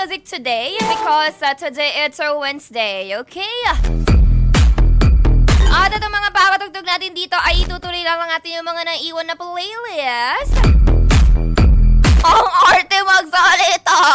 music today because today it's a Wednesday, okay? At itong mga papatugtog natin dito ay itutuloy lang natin yung mga naiwan na playlist. Ang arte magsalita!